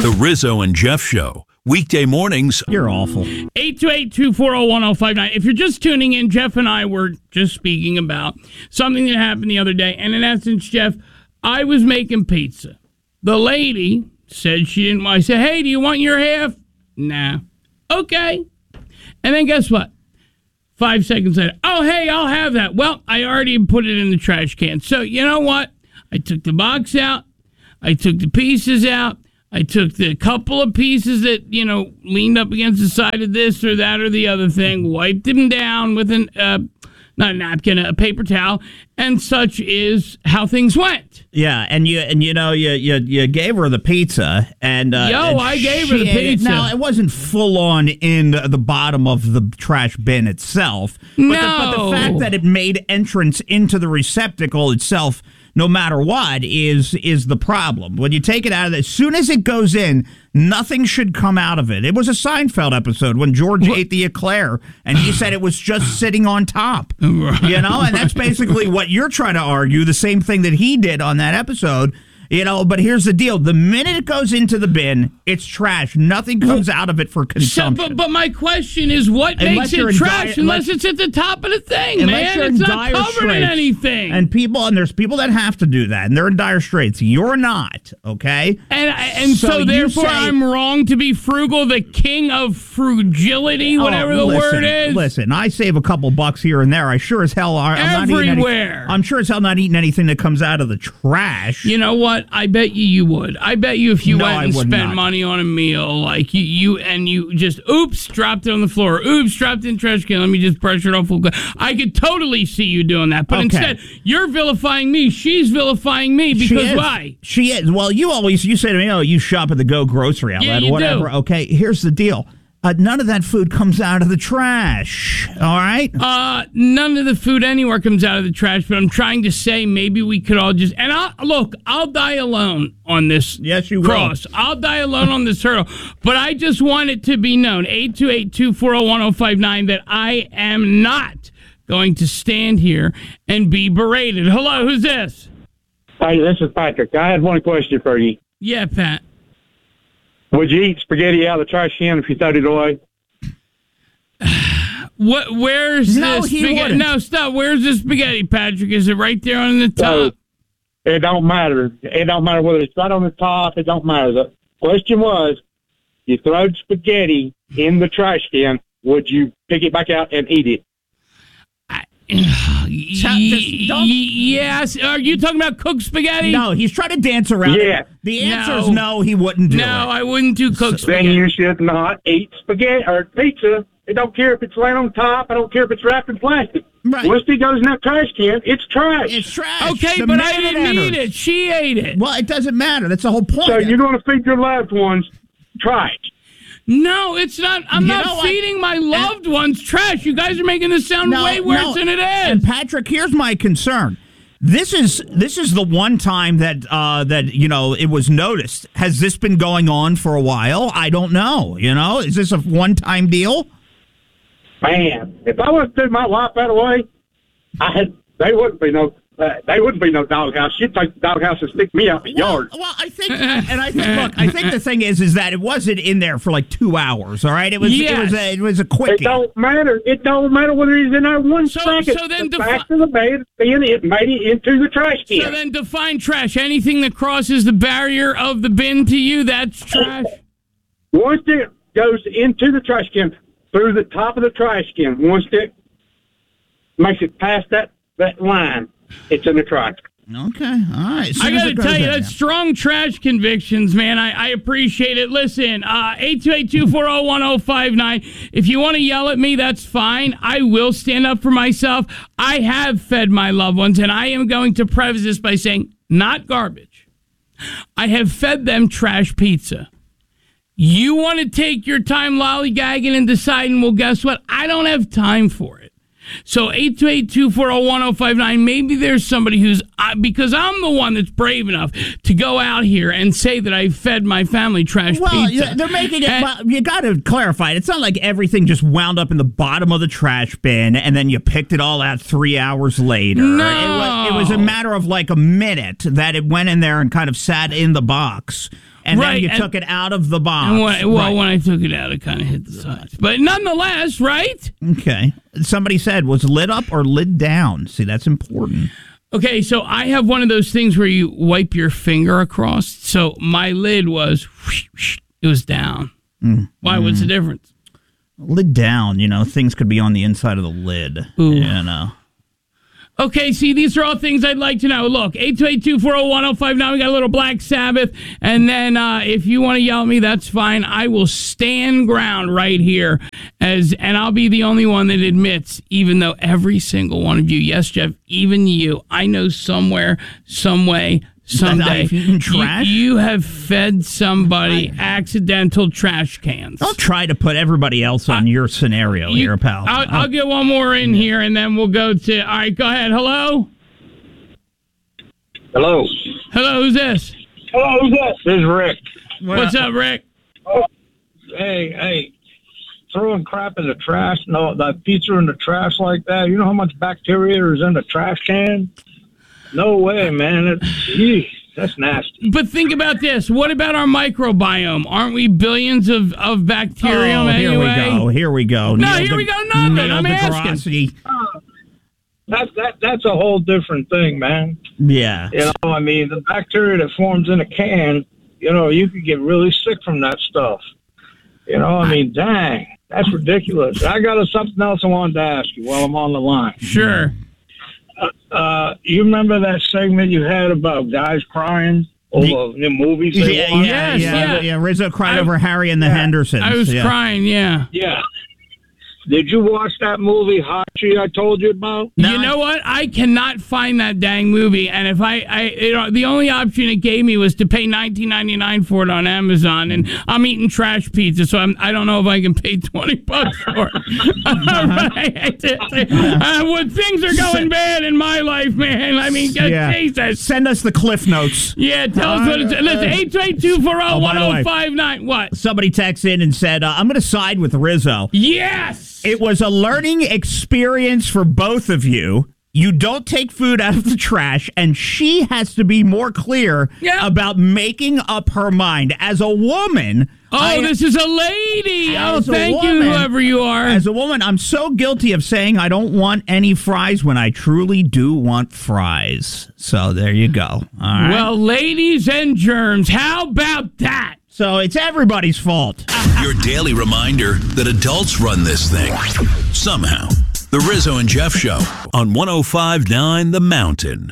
The Rizzo and Jeff Show, weekday mornings. You're awful. 828-240-1059. If you're just tuning in, Jeff and I were just speaking about something that happened the other day. And in essence, Jeff, I was making pizza. The lady said she didn't want. I said, hey, do you want your half? Nah. Okay. And then guess what? 5 seconds later, oh, hey, I'll have that. Well, I already put it in the trash can. So you know what? I took the box out. I took the pieces out. I took the couple of pieces that, leaned up against the side of this or that or the other thing, wiped them down with not a napkin, a paper towel, and such is how things went. Yeah, and you gave her the pizza, and I gave her the pizza. Now it wasn't full on in the bottom of the trash bin itself, but the fact that it made entrance into the receptacle itself, no matter what, is the problem. When you take it out of it, as soon as it goes in, nothing should come out of it. It was a Seinfeld episode when George ate the eclair, and he said it was just sitting on top. Right. And that's basically what you're trying to argue, the same thing that he did on that episode. But here's the deal. The minute it goes into the bin, it's trash. Nothing comes out of it for consumption. But my question is, what makes it trash unless it's at the top of the thing, man? It's not covered in anything. And there's people that have to do that, and they're in dire straits. You're not, okay? And so therefore, I'm wrong to be frugal, the king of frugility, whatever the word is? Listen, I save a couple bucks here and there. I sure as hell I'm sure as hell not eating anything that comes out of the trash. You know what? I bet you would. I bet you if you went and spent money on a meal, like you just, dropped it on the floor. Dropped it in the trash can. Let me just brush it off. I could totally see you doing that. But instead, you're vilifying me. She's vilifying me because why? She is. Well, you say to me, you shop at the Go grocery outlet, whatever. Do. Okay, here's the deal. None of that food comes out of the trash, all right? None of the food anywhere comes out of the trash, but I'm trying to say maybe we could all just... And I'll die alone on this cross. I'll die alone on this hurdle. But I just want it to be known, 828-240-1059, that I am not going to stand here and be berated. Hello, who's this? Hey, this is Patrick. I had one question for you. Yeah, Pat. Would you eat spaghetti out of the trash can if you threw it away? Where's this spaghetti? No, stop. Where's the spaghetti, Patrick? Is it right there on the top? It don't matter. It don't matter whether it's right on the top. It don't matter. The question was, you throw spaghetti in the trash can, would you pick it back out and eat it? Yes. Are you talking about cooked spaghetti? No, he's trying to dance around it. The answer is no, he wouldn't do it. No, I wouldn't do cooked spaghetti. Then you should not eat spaghetti or pizza. I don't care if it's laying on top. I don't care if it's wrapped in plastic. Right. Once it goes in that trash can, it's trash. It's trash. Okay, but I didn't eat it. She ate it. Well, it doesn't matter. That's the whole point. So you're going to feed your loved ones trash. No, it's not. I'm not feeding my loved ones trash. You guys are making this sound way worse than it is. And Patrick, here's my concern. This is the one time that it was noticed. Has this been going on for a while? I don't know. Is this a one-time deal? Man, if I was to do my wife that way, they wouldn't be no doghouse. She'd take the doghouse and stick me out the yard. Well, I think the thing is that it wasn't in there for like 2 hours. All right, it was a quickie. It don't matter. It don't matter whether he's in there 1 second. So then the fact of the matter being, it made it into the trash can. So then define trash. Anything that crosses the barrier of the bin to you, that's trash. Once it goes into the trash can through the top of the trash can, once it makes it past that line, it's in the trash. Okay, all right. I got to tell you, that's strong trash convictions, man. I appreciate it. Listen, 828-240-1059. If you want to yell at me, that's fine. I will stand up for myself. I have fed my loved ones, and I am going to preface this by saying, not garbage. I have fed them trash pizza. You want to take your time lollygagging and deciding, well, guess what? I don't have time for it. So 828-240-1059, maybe there's somebody who's, because I'm the one that's brave enough to go out here and say that I fed my family trash pizza. They're making it, you got to clarify it. It's not like everything just wound up in the bottom of the trash bin and then you picked it all out 3 hours later. No. It was a matter of like a minute that it went in there and kind of sat in the box. and Right, then you and- took it out of the box. And when Right. I took it out, it kind of hit the sides. But nonetheless, right? Okay. Somebody said, was lid up or lid down? See, that's important. Okay, so I have one of those things where you wipe your finger across. So my lid was, it was down. Why? What's the difference? Lid down, things could be on the inside of the lid. Ooh. Okay, see, these are all things I'd like to know. Look, 828-240-1059. We got a little Black Sabbath. And then if you want to yell at me, that's fine. I will stand ground right here. And I'll be the only one that admits, even though every single one of you, yes, Jeff, even you, I know somewhere, some way, someday, I've eaten trash? you have fed somebody accidental trash cans. Don't try to put everybody else on your scenario here, pal. I'll get one more in here, and then we'll go to... All right, go ahead. Hello? Hello. Hello, who's this? Hello, who's that? This is Rick. What's up, Rick? Hey, throwing crap in the trash, that pizza in the trash like that, you know how much bacteria is in the trash can? No way, man. That's nasty. But think about this. What about our microbiome? Aren't we billions of bacterium anyway? Here we go. No, here we go. Nothing. I'm asking. That's a whole different thing, man. Yeah. I mean, the bacteria that forms in a can, you could get really sick from that stuff. I mean, dang, that's ridiculous. I got something else I wanted to ask you while I'm on the line. Sure. You remember that segment you had about guys crying over the movies they watched? Yeah. Rizzo cried over Harry and the Hendersons. I was crying, yeah. Yeah. Did you watch that movie, Hachi, I told you about? You know what? I cannot find that dang movie, and if the only option it gave me was to pay $19.99 for it on Amazon, and I'm eating trash pizza, so I don't know if I can pay $20 for it. When things are going bad in my life, man, I mean, Jesus. Send us the Cliff Notes. Yeah, tell us what it's... Listen, 828-240-1059. What? Somebody texted in and said, I'm going to side with Rizzo. Yes! It was a learning experience for both of you. You don't take food out of the trash, and she has to be more clear about making up her mind. As a woman... this is a lady. Thank you, whoever you are. As a woman, I'm so guilty of saying I don't want any fries when I truly do want fries. So there you go. All right. Well, ladies and germs, how about that? So it's everybody's fault. Your daily reminder that adults run this thing. Somehow. The Rizzo and Jeff Show on 105.9 The Mountain.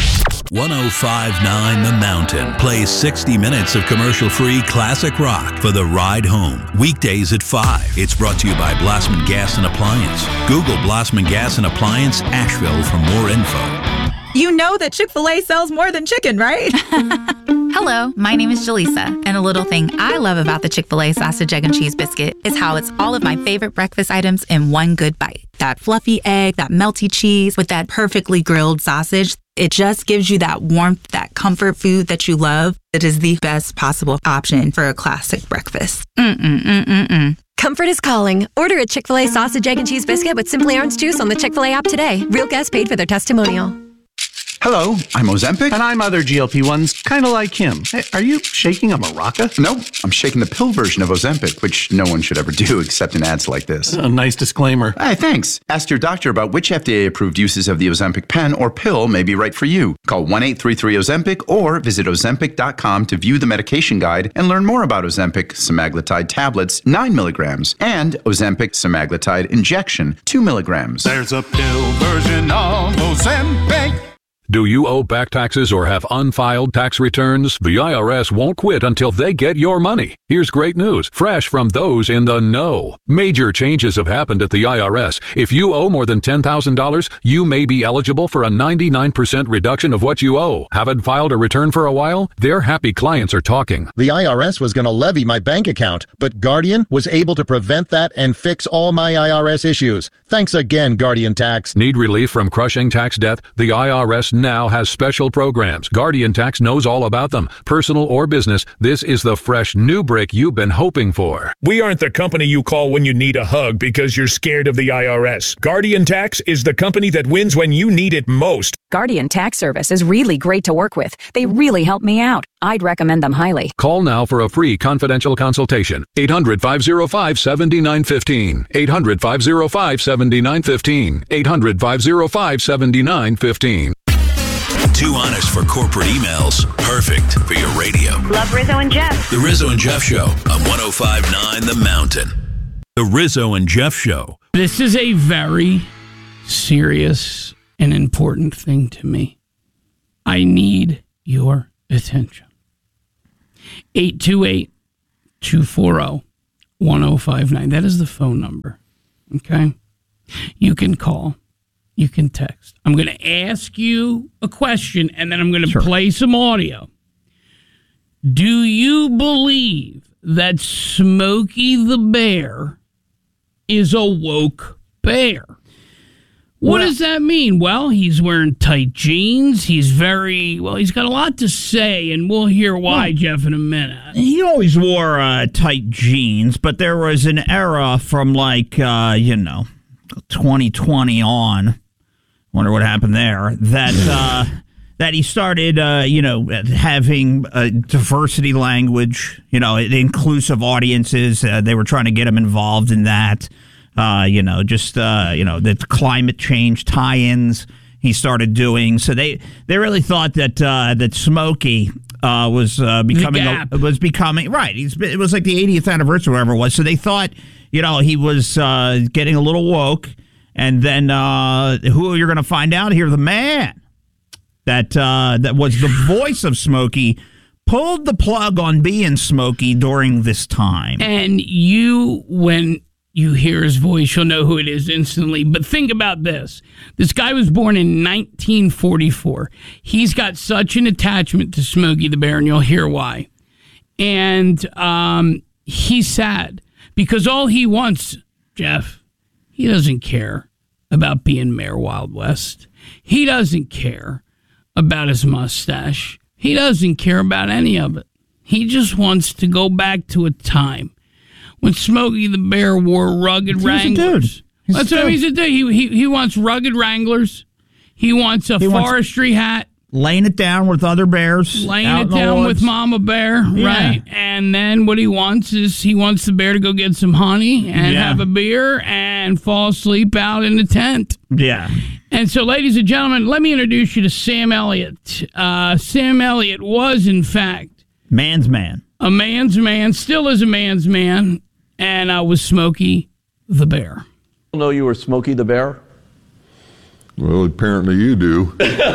105.9 The Mountain plays 60 minutes of commercial-free classic rock for the ride home. Weekdays at 5. It's brought to you by Blossman Gas and Appliance. Google Blossman Gas and Appliance Asheville for more info. You know that Chick-fil-A sells more than chicken, right? Hello, my name is Jaleesa, and a little thing I love about the Chick-fil-A sausage, egg, and cheese biscuit is how it's all of my favorite breakfast items in one good bite. That fluffy egg, that melty cheese with that perfectly grilled sausage. It just gives you that warmth, that comfort food that you love. It is the best possible option for a classic breakfast. Comfort is calling. Order a Chick-fil-A sausage, egg, and cheese biscuit with Simply Orange Juice on the Chick-fil-A app today. Real guests paid for their testimonial. Hello, I'm Ozempic. And I'm other GLP-1s, kind of like him. Hey, are you shaking a maraca? No, I'm shaking the pill version of Ozempic, which no one should ever do except in ads like this. A nice disclaimer. Hey, thanks. Ask your doctor about which FDA-approved uses of the Ozempic pen or pill may be right for you. Call 1-833-OZEMPIC or visit Ozempic.com to view the medication guide and learn more about Ozempic semaglutide tablets, 9 milligrams, and Ozempic semaglutide injection, 2 milligrams. There's a pill version of Ozempic. Do you owe back taxes or have unfiled tax returns? The IRS won't quit until they get your money. Here's great news, fresh from those in the know. Major changes have happened at the IRS. If you owe more than $10,000, you may be eligible for a 99% reduction of what you owe. Haven't filed a return for a while? Their happy clients are talking. The IRS was going to levy my bank account, but Guardian was able to prevent that and fix all my IRS issues. Thanks again, Guardian Tax. Need relief from crushing tax debt? The IRS now has special programs. Guardian Tax knows all about them. Personal or business, this is the fresh new brick you've been hoping for. We aren't the company you call when you need a hug because you're scared of the IRS. Guardian Tax is the company that wins when you need it most. Guardian Tax Service is really great to work with. They really help me out. I'd recommend them highly. Call now for a free confidential consultation. 800-505-7915. 800-505-7915. 800-505-7915. Too honest for corporate emails. Perfect for your radio. Love Rizzo and Jeff. The Rizzo and Jeff Show on 105.9 The Mountain. The Rizzo and Jeff Show. This is a very serious and important thing to me. I need your attention. 828-240-1059. That is the phone number. Okay? You can call. You can text. I'm going to ask you a question, and then I'm going to play some audio. Do you believe that Smokey the Bear is a woke bear? What does that mean? Well, he's wearing tight jeans. He's he's got a lot to say, and we'll hear why, Jeff, in a minute. He always wore tight jeans, but there was an era from 2020 on. Wonder what happened there. That he started, having diversity language, inclusive audiences. They were trying to get him involved in that. The climate change tie-ins he started doing. So they really thought that Smokey was becoming right. It was like the 80th anniversary, or whatever it was. So they thought, he was getting a little woke. And then who you're going to find out here? The man that was the voice of Smokey pulled the plug on being Smokey during this time. And when you hear his voice, you'll know who it is instantly. But think about this. This guy was born in 1944. He's got such an attachment to Smokey the Bear, and you'll hear why. And he's sad because all he wants, Jeff, he doesn't care about being Mayor Wild West. He doesn't care about his mustache. He doesn't care about any of it. He just wants to go back to a time when Smokey the Bear wore rugged Wranglers. That's what he's a dude. He wants rugged Wranglers. He wants a forestry hat. Laying it down with other bears. Laying it down with Mama Bear, right? And then what he wants is the bear to go get some honey and have a beer and fall asleep out in the tent. Yeah. And so, ladies and gentlemen, let me introduce you to Sam Elliott. Sam Elliott was, in fact, man's man. A man's man, still is a man's man, and was Smokey the Bear. You know you were Smokey the Bear? Well, apparently you do.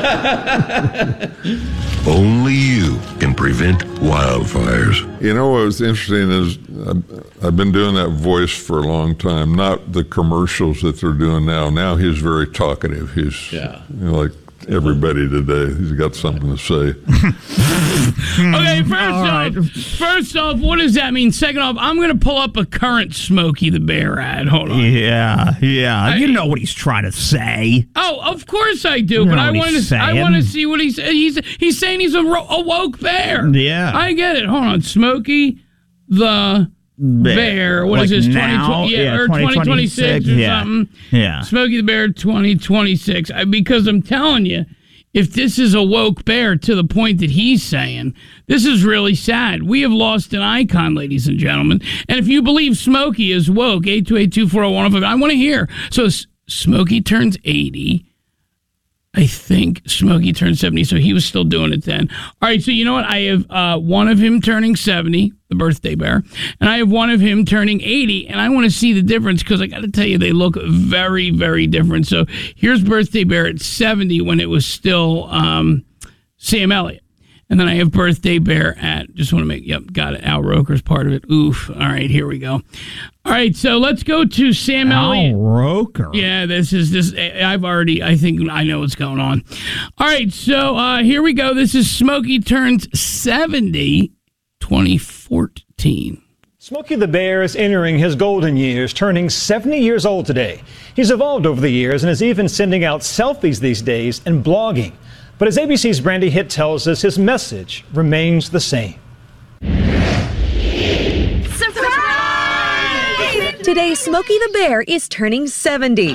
Only you can prevent wildfires. You know what was interesting is I've been doing that voice for a long time, not the commercials that they're doing now. Now he's very talkative. He's like everybody today. He's got something to say. Okay, first off, what does that mean? Second off, I'm going to pull up a current Smokey the Bear ad. Hold on. Yeah. You know what he's trying to say. Oh, of course I do, but I want to see what he said. He's saying he's a woke bear. Yeah. I get it. Hold on. Smokey the Bear. What is this? 2020? Yeah, or 2026 or something. Yeah. Smokey the Bear 2026. Because I'm telling you, if this is a woke bear to the point that he's saying, this is really sad. We have lost an icon, ladies and gentlemen. And if you believe Smokey is woke, 828-240-1059, I want to hear. So Smokey turns 80. I think Smokey turned 70, so he was still doing it then. All right, so you know what? I have one of him turning 70, the birthday bear, and I have one of him turning 80, and I want to see the difference because I got to tell you, they look very, very different. So here's birthday bear at 70 when it was still Sam Elliott. And then I have birthday bear at, got it, Al Roker's part of it. Oof. All right, here we go. All right, so let's go to Sam Elliott. Al Roker. Yeah, I think I know what's going on. All right, so here we go. This is Smokey turns 70, 2014. Smokey the Bear is entering his golden years, turning 70 years old today. He's evolved over the years and is even sending out selfies these days and blogging. But as ABC's Brandy Hitt tells us, his message remains the same. Surprise! Today, Smokey the Bear is turning 70.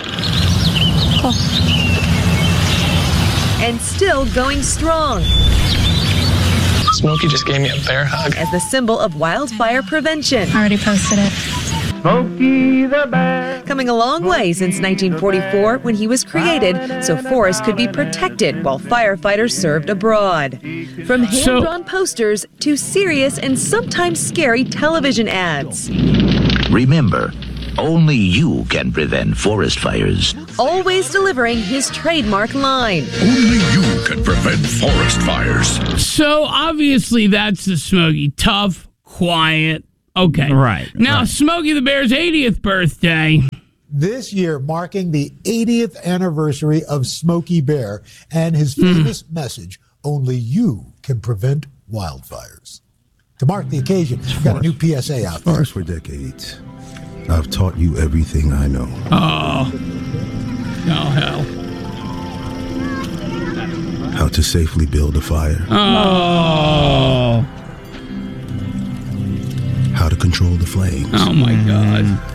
And still going strong. Smokey just gave me a bear hug. As the symbol of wildfire prevention. I already posted it. Smokey the Bear. Coming a long way since 1944 when he was created so forests could be protected while firefighters served abroad. From hand-drawn posters to serious and sometimes scary television ads. Remember, only you can prevent forest fires. Always delivering his trademark line. Only you can prevent forest fires. So obviously that's the Smokey. Tough, quiet. Okay. Right. Now, Smokey the Bear's 80th birthday. This year marking the 80th anniversary of Smokey Bear and his famous message, only you can prevent wildfires. To mark the occasion, we've got a new PSA out there. For decades, I've taught you everything I know. Oh, hell. How to safely build a fire. Oh. How to control the flames. Oh, my God.